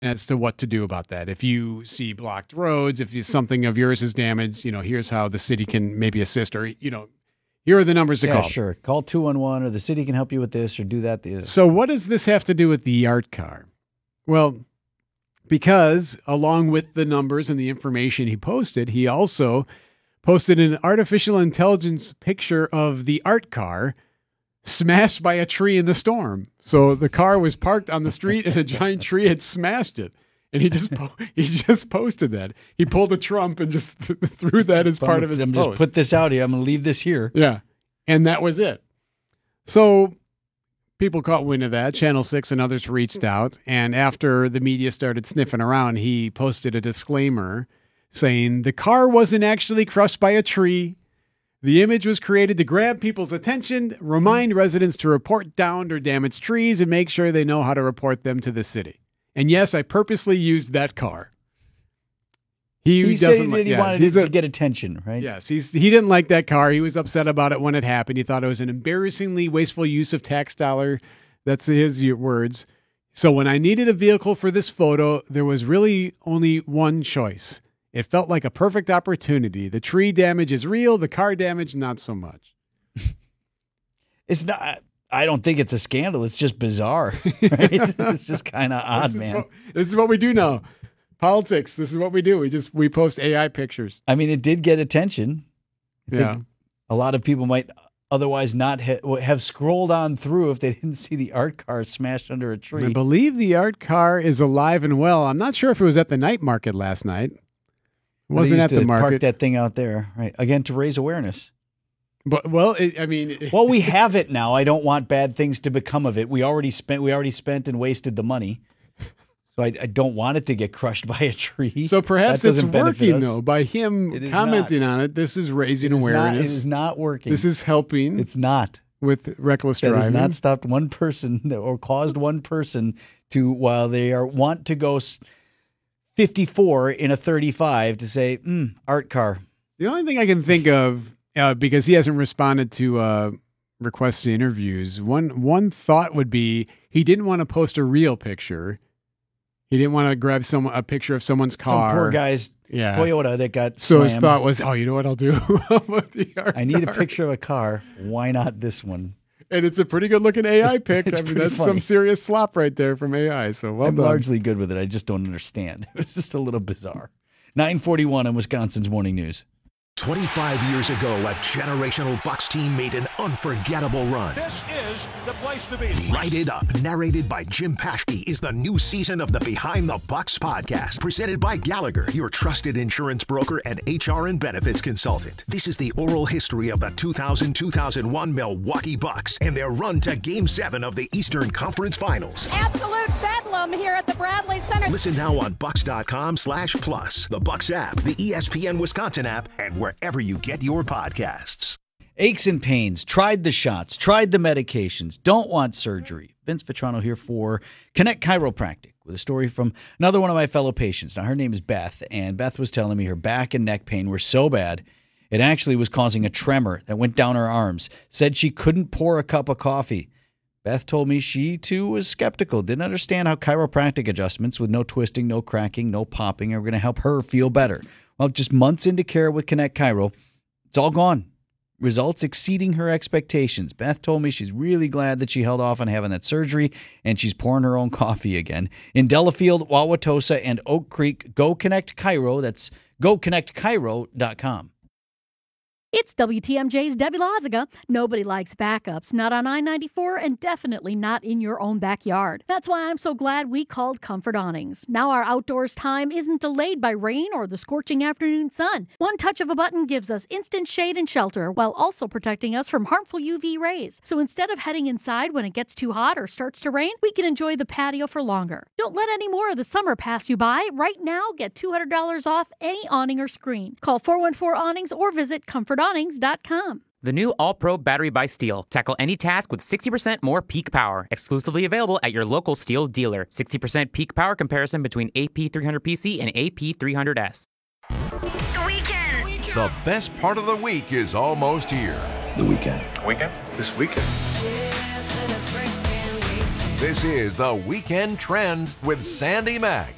as to what to do about that. If you see blocked roads, if something of yours is damaged, here's how the city can maybe assist, or, here are the numbers to call. Yeah, sure. Call 211, or the city can help you with this, or do that. So what does this have to do with the Art Car? Well, because along with the numbers and the information he posted, he also posted an artificial intelligence picture of the Art Car smashed by a tree in the storm. So the car was parked on the street and a giant tree had smashed it. And he just posted that. He pulled a Trump and just threw that as part of his post. Just put this out here. I'm going to leave this here. Yeah. And that was it. So people caught wind of that. Channel 6 and others reached out. And after the media started sniffing around, he posted a disclaimer saying the car wasn't actually crushed by a tree. The image was created to grab people's attention, remind residents to report downed or damaged trees, and make sure they know how to report them to the city. And yes, I purposely used that car. He said that he wanted to get attention, right? Yes, he didn't like that car. He was upset about it when it happened. He thought it was an embarrassingly wasteful use of tax dollar. That's his words. So when I needed a vehicle for this photo, there was really only one choice. It felt like a perfect opportunity. The tree damage is real. The car damage, not so much. It's not. I don't think it's a scandal. It's just bizarre. Right? It's just kind of odd, man. This is what we do now. Politics. This is what we do. We post AI pictures. I mean, it did get attention. I think a lot of people might otherwise not have scrolled on through if they didn't see the Art Car smashed under a tree. I believe the Art Car is alive and well. I'm not sure if it was at the night market last night. It wasn't at the market. Park that thing out there, right? Again, to raise awareness. But well, we have it now. I don't want bad things to become of it. We already spent and wasted the money. So I don't want it to get crushed by a tree. So perhaps it's working, though. By him commenting on it, this is raising awareness. It is not working. This is helping. It's not. With reckless driving. It has not stopped one person or caused one person to, while they want to go 54 in a 35, to say, Art Car. The only thing I can think of, because he hasn't responded to requests to interviews, one thought would be he didn't want to post a real picture. He didn't want to grab a picture of someone's car. Some poor guy's Toyota that got So slammed. his thought was, you know what I'll do? I need a picture of a car. Why not this one? And it's a pretty good-looking AI pic. That's that's funny. Some serious slop right there from AI. So well I'm done. largely good with it. I just don't understand. It was just a little bizarre. 9:41 on Wisconsin's Morning News. 25 years ago, a generational Bucks team made an unforgettable run. This is the place to be. Light It Up, narrated by Jim Paschke, is the new season of the Behind the Bucks podcast, presented by Gallagher, your trusted insurance broker and HR and benefits consultant. This is the oral history of the 2000-2001 Milwaukee Bucks and their run to Game 7 of the Eastern Conference Finals. Absolute bedlam here at the Bradley Center. Listen now on Bucks.com/plus, the Bucks app, the ESPN Wisconsin app, and wherever you get your podcasts. Aches and pains, tried the shots, tried the medications, don't want surgery. Vince Vitrano here for Connect Chiropractic with a story from another one of my fellow patients. Now, her name is Beth, and Beth was telling me her back and neck pain were so bad, it actually was causing a tremor that went down her arms. Said she couldn't pour a cup of coffee. Beth told me she, too, was skeptical, didn't understand how chiropractic adjustments with no twisting, no cracking, no popping are going to help her feel better. Well, just months into care with Connect Chiro, it's all gone. Results exceeding her expectations. Beth told me she's really glad that she held off on having that surgery, and she's pouring her own coffee again. In Delafield, Wauwatosa, and Oak Creek, go Connect Chiro. That's goconnectchiro.com. It's WTMJ's Debbie Loziga. Nobody likes backups, not on I-94 and definitely not in your own backyard. That's why I'm so glad we called Comfort Awnings. Now our outdoors time isn't delayed by rain or the scorching afternoon sun. One touch of a button gives us instant shade and shelter while also protecting us from harmful UV rays. So instead of heading inside when it gets too hot or starts to rain, we can enjoy the patio for longer. Don't let any more of the summer pass you by. Right now, get $200 off any awning or screen. Call 414-Awnings or visit comfortawnings.com. The new All-Pro battery by Steel. Tackle any task with 60% more peak power. Exclusively available at your local Steel dealer. 60% peak power comparison between AP300PC and AP300S. The weekend. The best part of the week is almost here. The weekend. Weekend? This weekend. This is the Weekend Trend with Sandy Mack